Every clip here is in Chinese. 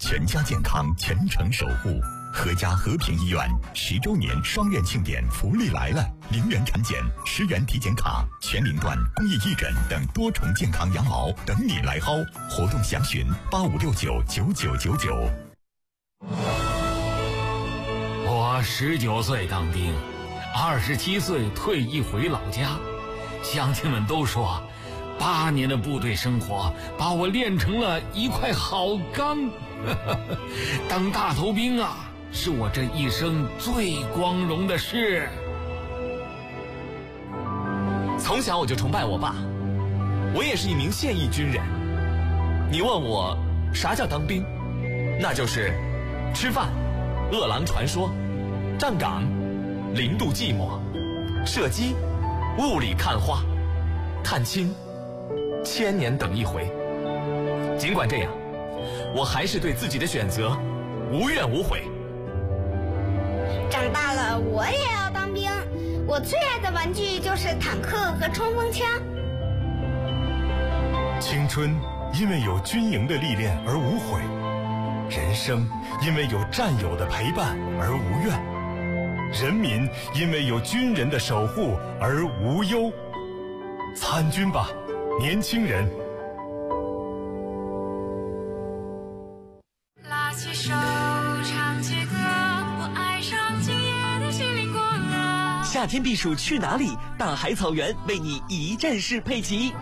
全家健康，全程守护。合家和平医院10周年双院庆典福利来了！0元产检、10元体检卡、全龄段公益义诊等多重健康羊毛等你来薅。活动详询85699999。 我19岁当兵，27岁退役回老家，乡亲们都说，8年的部队生活把我练成了一块好钢。当大头兵啊，是我这一生最光荣的事。 从小我就崇拜我爸，我也是一名现役军人。你问我啥叫当兵，那就是吃饭、饿狼传说、站岗、零度寂寞、射击、雾里看花、探亲、1000年等一回。尽管这样，我还是对自己的选择无怨无悔。 长大了我也要当兵，我最爱的玩具就是坦克和冲锋枪。 青春因为有军营的历练而无悔，人生因为有战友的陪伴而无怨，人民因为有军人的守护而无忧。参军吧，年轻人！ 拉起手唱起歌，我爱上今夜的心灵过乐。 夏天避暑去哪里？大海草原为你一站式配齐。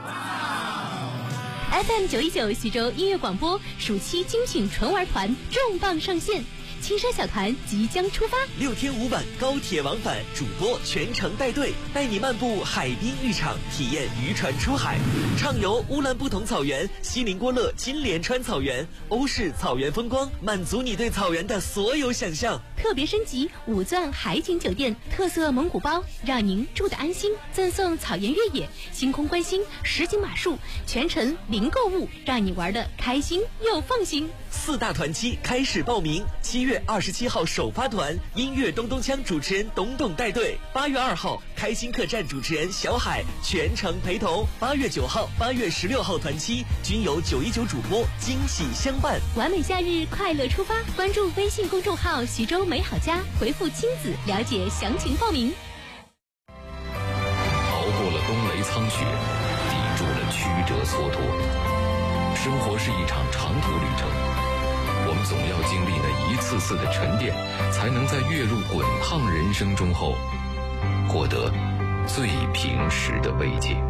FM 919徐州音乐广播暑期精品纯玩团重磅上线，青山小团即将出发 ，6天5晚高铁往返，主播全程带队，带你漫步海滨浴场，体验渔船出海，畅游乌兰布统草原、锡林郭勒金莲川草原、欧式草原风光，满足你对草原的所有想象。 特别升级5钻海景酒店，特色蒙古包，让您住得安心。赠送草原越野、星空观星、实景马术，全程零购物，让你玩得开心又放心。 4大团期开始报名，7月27号首发团，音乐咚咚锵主持人董董带队；8月2号开心客栈主持人小海全程陪同；8月9号、8月16号团期均由919主播惊喜相伴。 完美夏日快乐出发，关注微信公众号徐州美好家，回复亲子了解详情报名。 熬过了冬雷苍雪，抵住了曲折蹉跎，生活是一场长途旅程，我们总要经历那一次次的沉淀，才能在跃入滚烫人生中后，获得最平时的慰藉。